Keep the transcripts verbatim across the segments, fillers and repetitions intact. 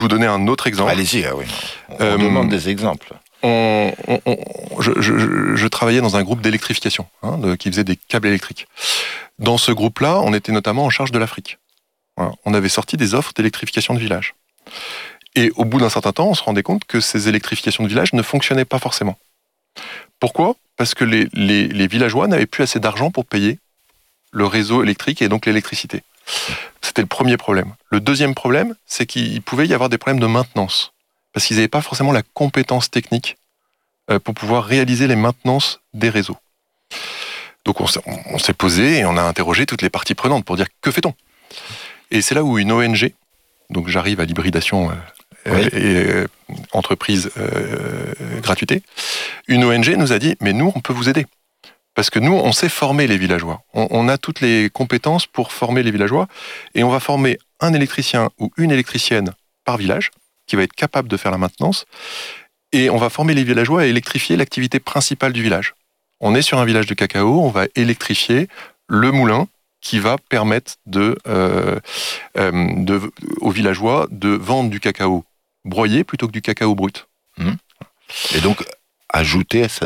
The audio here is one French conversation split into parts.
vous donner un autre exemple. Allez-y, ah oui. On euh, demande des exemples. On, on, on, je, je, je travaillais dans un groupe d'électrification hein, de, qui faisait des câbles électriques. Dans ce groupe-là, on était notamment en charge de l'Afrique. Voilà. On avait sorti des offres d'électrification de villages. Et au bout d'un certain temps, on se rendait compte que ces électrifications de villages ne fonctionnaient pas forcément. Pourquoi ? Parce que les, les, les villageois n'avaient plus assez d'argent pour payer le réseau électrique et donc l'électricité. C'était le premier problème. Le deuxième problème, c'est qu'il pouvait y avoir des problèmes de maintenance. Parce qu'ils n'avaient pas forcément la compétence technique pour pouvoir réaliser les maintenances des réseaux. Donc on s'est, on s'est posé et on a interrogé toutes les parties prenantes pour dire que fait-on ? Et c'est là où une O N G, donc j'arrive à l'hybridation euh, oui. et euh, entreprise euh, gratuité, une O N G nous a dit mais nous on peut vous aider. Parce que nous, on sait former les villageois. On, on a toutes les compétences pour former les villageois et on va former un électricien ou une électricienne par village qui va être capable de faire la maintenance et on va former les villageois à électrifier l'activité principale du village. On est sur un village de cacao, on va électrifier le moulin qui va permettre de, euh, euh, de, aux villageois de vendre du cacao broyé plutôt que du cacao brut. Mmh. Et donc, ajouter sa,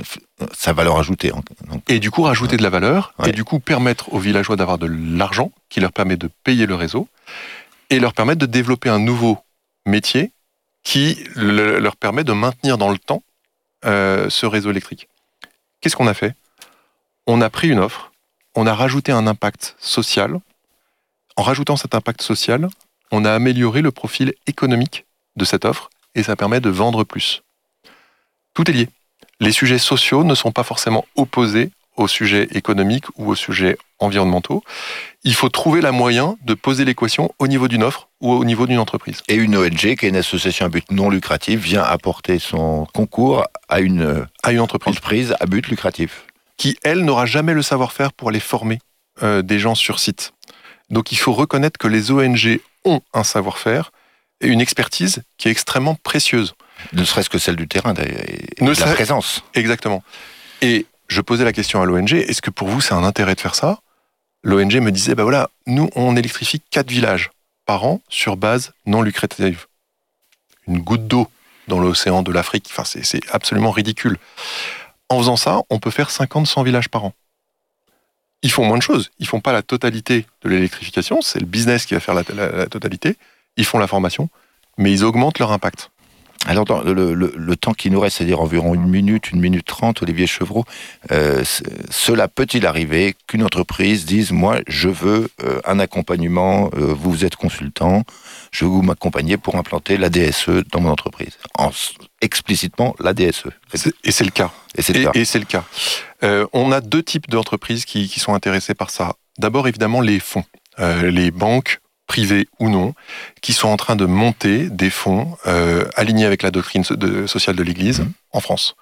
sa valeur ajoutée. Donc. Et du coup, rajouter de la valeur, ouais. Et du coup, permettre aux villageois d'avoir de l'argent qui leur permet de payer le réseau et leur permettre de développer un nouveau métier qui le, leur permet de maintenir dans le temps euh, ce réseau électrique. Qu'est-ce qu'on a fait ? On a pris une offre, on a rajouté un impact social. En rajoutant cet impact social, on a amélioré le profil économique de cette offre et ça permet de vendre plus. Tout est lié. Les sujets sociaux ne sont pas forcément opposés aux sujets économiques ou aux sujets environnementaux. Il faut trouver la moyen de poser l'équation au niveau d'une offre ou au niveau d'une entreprise. Et une O N G, qui est une association à but non lucratif, vient apporter son concours à une, à une entreprise. entreprise à but lucratif. Qui, elle, n'aura jamais le savoir-faire pour aller former euh, des gens sur site. Donc il faut reconnaître que les O N G ont un savoir-faire et une expertise qui est extrêmement précieuse. Ne serait-ce que celle du terrain, et de la serait... présence. Exactement. Et je posais la question à l'O N G, est-ce que pour vous c'est un intérêt de faire ça ? L'O N G me disait, ben voilà, nous on électrifie quatre villages par an sur base non lucrative. Une goutte d'eau dans l'océan de l'Afrique, enfin c'est, c'est absolument ridicule. En faisant ça, on peut faire cinquante à cent villages par an. Ils font moins de choses, ils font pas la totalité de l'électrification, c'est le business qui va faire la, la, la totalité, ils font la formation, mais ils augmentent leur impact. Alors, dans le, le, le temps qui nous reste, c'est-à-dire environ une minute, une minute trente, Olivier Chevreau, euh, cela peut-il arriver qu'une entreprise dise, moi, je veux euh, un accompagnement, euh, vous êtes consultant, je veux vous m'accompagner pour implanter l'A D S E dans mon entreprise. En, explicitement, l'A D S E. C'est, et c'est le cas. Et c'est le et, cas. Et c'est le cas. Euh, on a deux types d'entreprises qui, qui sont intéressées par ça. D'abord, évidemment, les fonds. Euh, les banques, privés ou non, qui sont en train de monter des fonds euh, alignés avec la doctrine de, sociale de l'Église mmh. en France.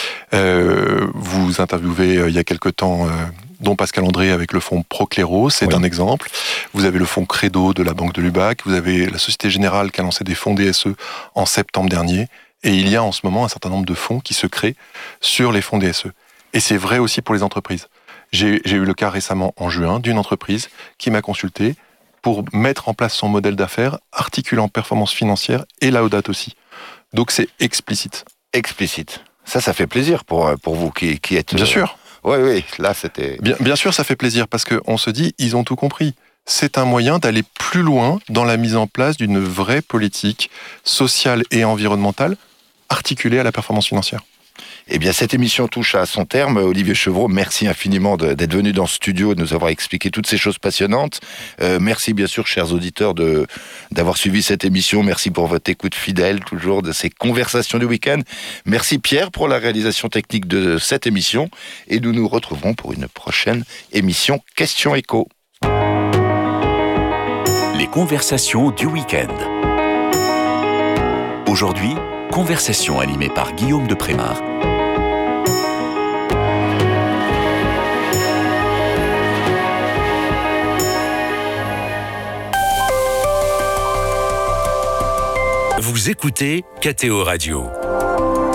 Euh, vous interviewez euh, il y a quelque temps euh, dont Pascal André avec le fonds Procléro, c'est oui. un exemple. Vous avez le fonds Credo de la Banque de Lubac, vous avez la Société Générale qui a lancé des fonds D S E en septembre dernier, et il y a en ce moment un certain nombre de fonds qui se créent sur les fonds D S E. Et c'est vrai aussi pour les entreprises. J'ai, j'ai eu le cas récemment en juin d'une entreprise qui m'a consulté pour mettre en place son modèle d'affaires, articulant performance financière et Laudato aussi. Donc c'est explicite. Explicite. Ça, ça fait plaisir pour, pour vous qui, qui êtes... Bien euh... sûr. Oui, oui, là c'était... Bien, bien sûr, ça fait plaisir parce qu'on se dit, ils ont tout compris. C'est un moyen d'aller plus loin dans la mise en place d'une vraie politique sociale et environnementale articulée à la performance financière. Eh bien, cette émission touche à son terme. Olivier Chevreau, merci infiniment de, d'être venu dans ce studio et de nous avoir expliqué toutes ces choses passionnantes. Euh, merci bien sûr, chers auditeurs, de, d'avoir suivi cette émission. Merci pour votre écoute fidèle, toujours, de ces conversations du week-end. Merci Pierre pour la réalisation technique de cette émission. Et nous nous retrouverons pour une prochaine émission Question Éco. Les conversations du week-end. Aujourd'hui, conversation animée par Guillaume de Prémar. Vous écoutez K T O Radio.